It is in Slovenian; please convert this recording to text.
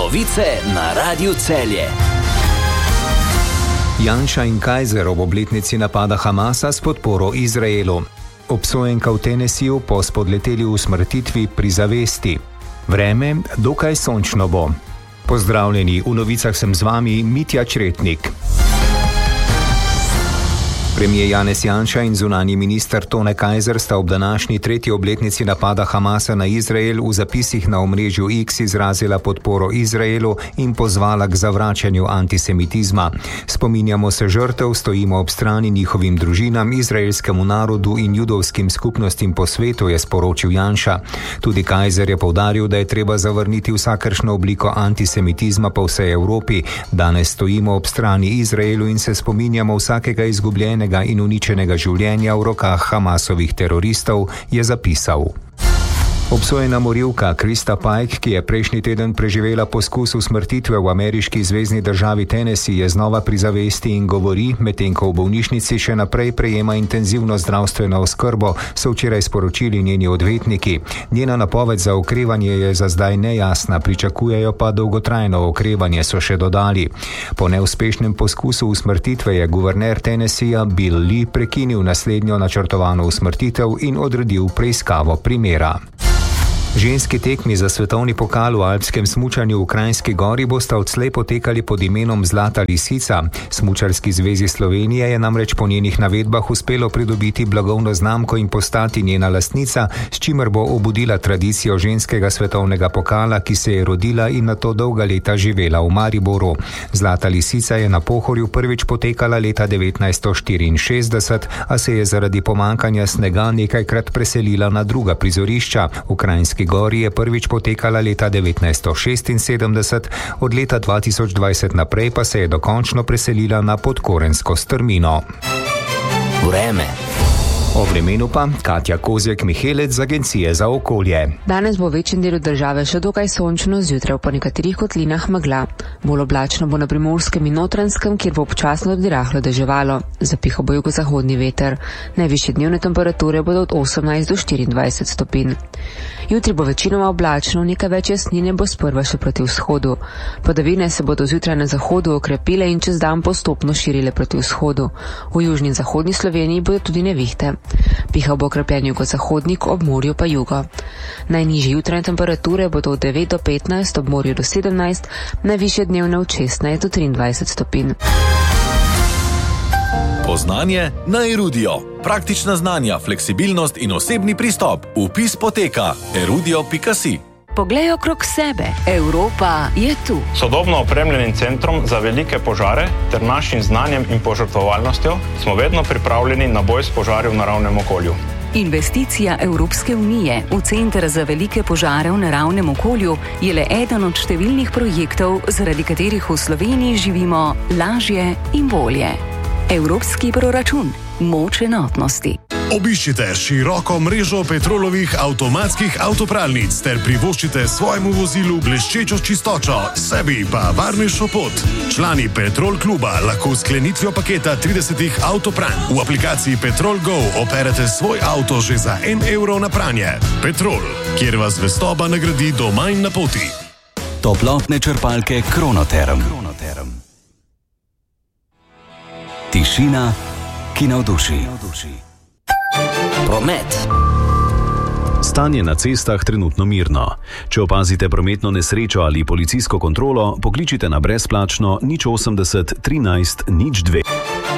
Novice na Radiu Celje. Janša in Kajzer ob obletnici napada Hamasa s podporo Izraelu. Obsojenka v Tennesseeju po spodleteli usmrtitvi pri zavesti. Vreme dokaj sončno bo. Pozdravljeni, v novicah sem z vami Mitja Čretnik. Premijer Janez Janša in zunanji minister Tone Kajzer sta ob današnji 3. obletnici napada Hamasa na Izrael v zapisih na omrežju X izrazila podporo Izraelu in pozvala k zavračanju antisemitizma. Spominjamo se žrtev, stojimo ob strani njihovim družinam, izraelskemu narodu in judovskim skupnostim po svetu, je sporočil Janša. Tudi Kajzer je poudaril, da je treba zavrniti vsakršno obliko antisemitizma po vsej Evropi. Danes stojimo ob strani Izraelu in se spominjamo vsakega izgubljenega in uničenega življenja v rokah Hamasovih teroristov, je zapisal. Obsojena morilka Krista Pike, ki je prejšnji teden preživela poskus usmrtitve v ameriški zvezni državi Tennessee, je znova pri zavesti in govori, medtem ko v bolnišnici še naprej prejema intenzivno zdravstveno oskrbo, so včeraj sporočili njeni odvetniki. Njena napoved za okrevanje je za zdaj nejasna, pričakujejo pa dolgotrajno okrevanje, so še dodali. Po neuspešnem poskusu usmrtitve je guverner Tennesseeja Bill Lee prekinil naslednjo načrtovano usmrtitev in odredil preiskavo primera. Ženski tekmi za svetovni pokal v alpskem smučanju v Kranjski Gori bosta odslej potekali pod imenom Zlata lisica. Smučarski zvezi Slovenije je namreč po njenih navedbah uspelo pridobiti blagovno znamko in postati njena lastnica, s čimer bo obudila tradicijo ženskega svetovnega pokala, ki se je rodila in nato dolga leta živela v Mariboru. Zlata lisica je na Pohorju prvič potekala leta 1964, a se je zaradi pomankanja snega nekajkrat preselila na druga prizorišča. V Kranjski Gori je prvič potekala leta 1976, od leta 2020 naprej pa se je dokončno preselila na podkorensko strmino. Vreme. O vremenu pa Katja Kozjek-Mihelec z Agencije za okolje. Danes bo v večjem delu države še dokaj sončno, zjutraj po nekaterih kotlinah megla. Bolj oblačno bo na Primorskem in Notranjskem, kjer bo občasno tudi rahlo deževalo. Zapihal bo jugozahodni veter. Najvišje dnevne temperature bodo od 18 do 24 stopinj. Jutri bo večinoma oblačno, nekaj več jasnine bo sprva še proti vzhodu. Padavine se bodo zjutraj na zahodu okrepile in čez dan postopno širile proti vzhodu. V južni in zahodni Sloveniji bodo tudi nevihte. Pihal bo okrepljen jugozahodnik, ob morju pa jugo. Najnižje jutranje temperature bodo od 9 do 15, ob morju do 17, najvišje dnevne od 16 do 23 stopinj. Poznanje na Erudio. Praktična znanja, fleksibilnost in osebni pristop. Vpis poteka erudio.si. Poglej okrog sebe. Evropa je tu. Sodobno opremljenim centrom za velike požare ter našim znanjem in požrtvovalnostjo smo vedno pripravljeni na boj s požari v naravnem okolju. Investicija Evropske unije v Center za velike požare v naravnem okolju je le eden od številnih projektov, zaradi katerih v Sloveniji živimo lažje in bolje. Evropski proračun. Moč enotnosti. Obiščite široko mrežo Petrolovih avtomatskih avtopralnic ter privoščite svojemu vozilu bleščečo čistočo, sebi pa varnejšo pot. Člani Petrol kluba lahko s sklenitvijo paketa 30 avtopranj v aplikaciji Petrol Go operete svoj avto že za 1 evro na pranje. Petrol, kjer vas zvestoba nagradi doma in na poti. Toplotne črpalke Kronoterm. Tišina, ki navduši. Promet. Stanje na cestah trenutno mirno. Če opazite prometno nesrečo ali policijsko kontrolo, pokličite na brezplačno 080 13 02.